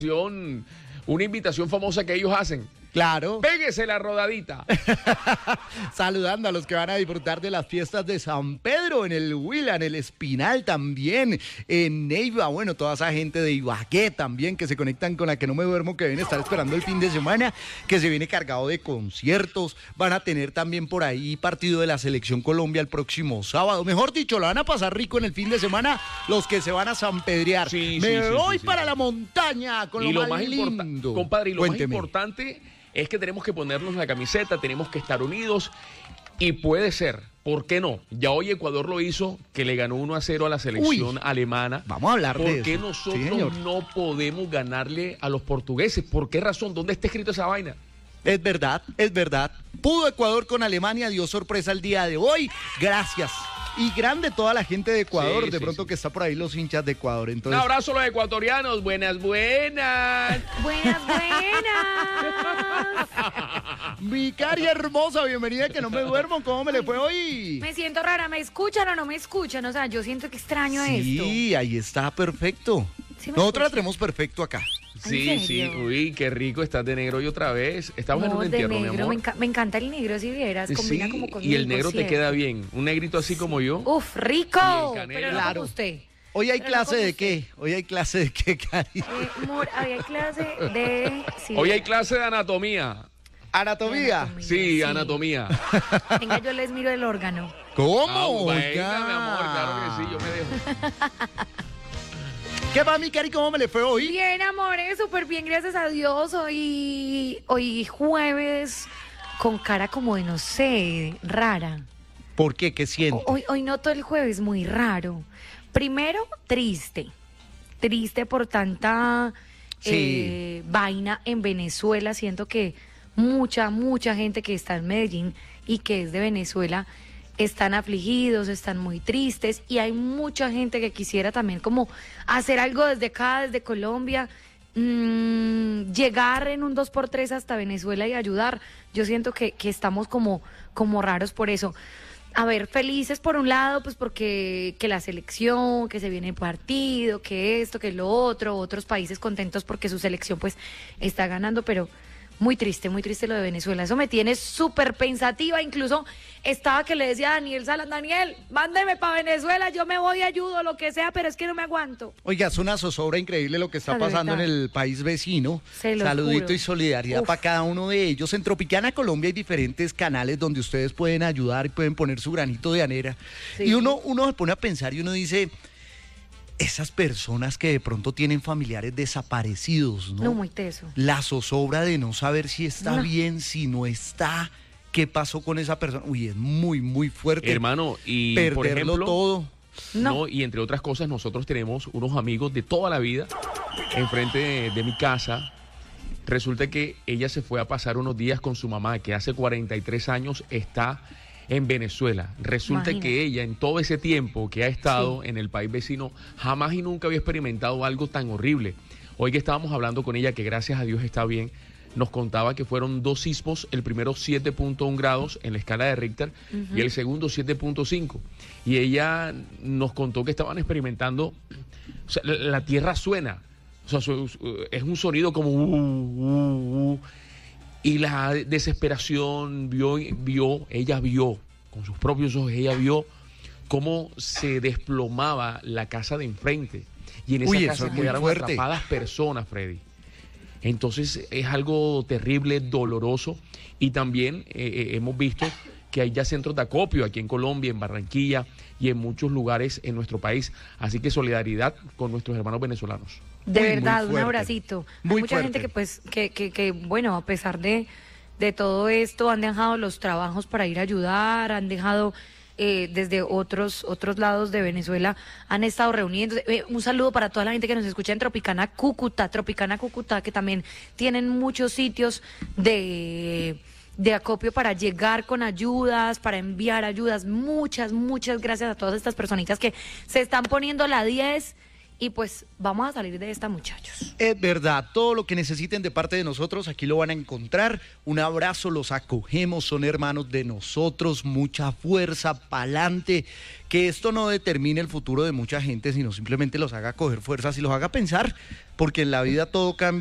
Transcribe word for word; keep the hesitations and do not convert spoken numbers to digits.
una invitación famosa que ellos hacen. Claro. Péguese la rodadita. Saludando a los que van a disfrutar de las fiestas de San Pedro, en el Huila, en el Espinal también, en Neiva, bueno, toda esa gente de Ibagué también que se conectan con la que no me duermo, que deben estar esperando el fin de semana, que se viene cargado de conciertos. Van a tener también por ahí partido de la Selección Colombia el próximo sábado. Mejor dicho, lo van a pasar rico en el fin de semana los que se van a sanpedrear. Sí, me sí, sí, voy sí, para sí. la montaña con y lo, lo más, más lindo. Importa, compadre, y lo Cuénteme. más importante es que tenemos que ponernos la camiseta, tenemos que estar unidos y puede ser, ¿por qué no? Ya hoy Ecuador lo hizo, que le ganó uno a cero a la selección Uy, alemana. Vamos a hablar ¿Por de qué eso. nosotros Sí, no podemos ganarle a los portugueses? ¿Por qué razón? ¿Dónde está escrito esa vaina? Es verdad, es verdad. Pudo Ecuador con Alemania, dio sorpresa el día de hoy. Gracias. Y grande toda la gente de Ecuador, Sí, de sí, pronto sí. que está por ahí los hinchas de Ecuador. Entonces, Un abrazo a los ecuatorianos, buenas, buenas. Buenas, buenas. mi cari hermosa, bienvenida, que no me duermo. ¿Cómo me le fue hoy? Me siento rara, ¿me escuchan o no me escuchan? O sea, yo siento que extraño esto. Sí, ahí está, perfecto. ¿Sí me Nosotros la escuchan? tenemos perfecto acá. Sí, ¿En sí, serio? uy, qué rico estás de negro y otra vez. Estamos en No, un de entierro, mi negro, amor. me, enca- me encanta el negro, si vieras, combina Sí, como conmigo. y el negro te ¿cierto? queda bien. Un negrito así como yo. Uf, rico, Y el canela. pero no Claro. como usted. Hoy hay Pero no clase como de usted. qué? Hoy hay clase de qué, Cari. Eh, amor, había clase de... sí, Hoy de- hay clase de anatomía. Anatomía. Anatomía. Sí, Sí. anatomía. Venga, yo les miro el órgano. ¿Cómo? Ah, venga, Oiga. mi amor, claro que sí, yo me dejo. ¿Qué va, mi cari? ¿Cómo me le fue hoy? Bien, amores, súper bien, gracias a Dios. Hoy, hoy jueves con cara como de, no sé, rara. ¿Por qué? ¿Qué siente? Hoy, hoy noto el jueves muy raro. Primero, triste. Triste por tanta Sí. eh, vaina en Venezuela. Siento que mucha, mucha gente que está en Medellín y que es de Venezuela están afligidos, están muy tristes y hay mucha gente que quisiera también como hacer algo desde acá, desde Colombia, mmm, llegar en un dos por tres hasta Venezuela y ayudar. Yo siento que, que estamos como, como raros por eso. A ver, felices por un lado, pues porque que la selección, que se viene el partido, que esto, que lo otro, otros países contentos porque su selección pues está ganando, pero muy triste, muy triste lo de Venezuela. Eso me tiene súper pensativa. Incluso estaba que le decía a Daniel Salas, Daniel, mándeme para Venezuela, yo me voy, ayudo, lo que sea, pero es que no me aguanto. Oiga, es una zozobra increíble lo que está De pasando en verdad. el país vecino. Se los Saludito juro. y solidaridad Uf. para cada uno de ellos. En Tropicana Colombia hay diferentes canales donde ustedes pueden ayudar y pueden poner su granito de arena. Sí. Y uno, uno se pone a pensar y uno dice, esas personas que de pronto tienen familiares desaparecidos, ¿no? No, muy teso. La zozobra de no saber si está No. bien, si no está, qué pasó con esa persona. Uy, es muy, muy fuerte. Hermano, y perderlo por ejemplo, todo. No. No, y entre otras cosas, nosotros tenemos unos amigos de toda la vida enfrente de, de mi casa. Resulta que ella se fue a pasar unos días con su mamá, que hace cuarenta y tres años está en Venezuela. Resulta Imagínate. que ella, en todo ese tiempo que ha estado en el país vecino, jamás y nunca había experimentado algo tan horrible. Hoy que estábamos hablando con ella, que gracias a Dios está bien, nos contaba que fueron dos sismos, el primero siete punto uno grados en la escala de Richter y el segundo siete punto cinco. Y ella nos contó que estaban experimentando, o sea, la, la tierra suena, o sea, su- su- es un sonido como uh, uh, uh, y la desesperación vio, vio, ella vio, con sus propios ojos, ella vio cómo se desplomaba la casa de enfrente. Y en esa Uy, eso casa es muy quedaron fuerte. atrapadas personas, Freddy. Entonces es algo terrible, doloroso. Y también eh, eh, hemos visto que hay ya centros de acopio aquí en Colombia, en Barranquilla y en muchos lugares en nuestro país. Así que solidaridad con nuestros hermanos venezolanos. De Uy, muy verdad, un fuerte. abracito. Muy Hay mucha fuerte. gente que pues, que, que, que, bueno, a pesar de, de todo esto, han dejado los trabajos para ir a ayudar, han dejado eh, desde otros, otros lados de Venezuela, han estado reuniéndose. Eh, un saludo para toda la gente que nos escucha en Tropicana Cúcuta, Tropicana Cúcuta, que también tienen muchos sitios de de acopio para llegar con ayudas, para enviar ayudas. Muchas, muchas gracias a todas estas personitas que se están poniendo la diez y pues vamos a salir de esta, muchachos. Es verdad, todo lo que necesiten de parte de nosotros aquí lo van a encontrar. Un abrazo, los acogemos, son hermanos de nosotros, mucha fuerza, pa'lante, que esto no determine el futuro de mucha gente, sino simplemente los haga coger fuerzas y los haga pensar, porque en la vida todo cambia.